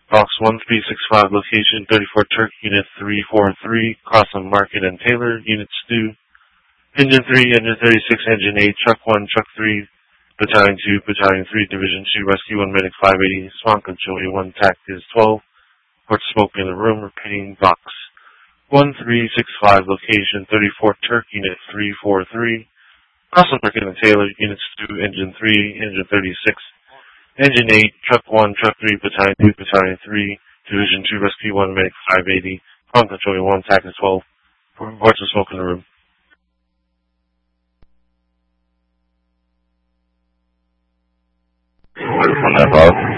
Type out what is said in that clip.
Box 1365, location 34 Turk, Unit 343, Crossland Market and Taylor, Unit 2. Engine 3, Engine 36, Engine 8, Truck 1, Truck 3, Battalion 2, Battalion 3, Division 2, Rescue 1, Medic 580, Swan Control A1, TAC is 12. Report smoke in the room, repeating Box 1365, location 34 Turk, Unit 343, Crossland Market and Taylor, Units 2, Engine 3, Engine 36, Engine 8, Truck 1, Truck 3, Battalion 2, Battalion 3, Division 2, Rescue 1, Medic 580, Swan Control A1, TAC is 12. Reports of smoke in the room. On that boat.